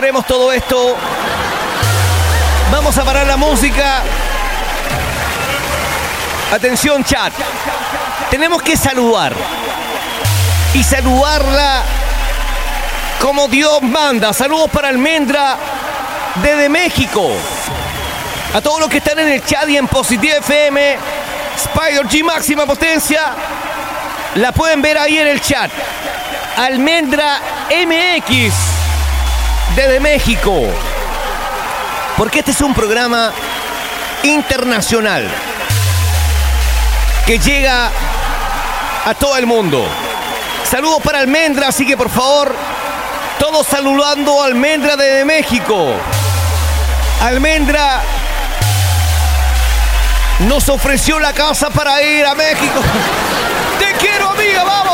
paremos todo esto. Vamos a parar la música. Atención, chat. Tenemos que saludar. Y saludarla como Dios manda. Saludos para Almendra desde México. A todos los que están en el chat y en Positiva FM, Spider G máxima potencia, la pueden ver ahí en el chat. Almendra MX desde México. Porque este es un programa internacional que llega a todo el mundo. Saludos para Almendra, así que por favor, todos saludando a Almendra desde México. Almendra nos ofreció la casa para ir a México. Te quiero, amiga, vamos.